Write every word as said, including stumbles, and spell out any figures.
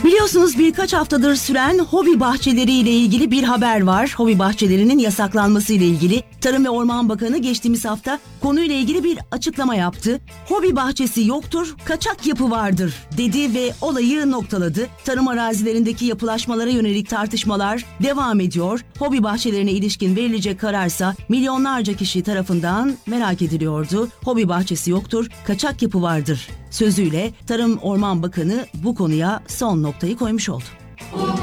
Biliyorsunuz birkaç haftadır süren hobi bahçeleri ile ilgili bir haber var. Hobi bahçelerinin yasaklanması ile ilgili Tarım ve Orman Bakanı geçtiğimiz hafta konuyla ilgili bir açıklama yaptı. Hobi bahçesi yoktur, kaçak yapı vardır dedi ve olayı noktaladı. Tarım arazilerindeki yapılaşmalara yönelik tartışmalar devam ediyor. Hobi bahçelerine ilişkin verilecek kararsa milyonlarca kişi tarafından merak ediliyordu. Hobi bahçesi yoktur, kaçak yapı vardır sözüyle Tarım Orman Bakanı bu konuya son noktayı koymuş oldu.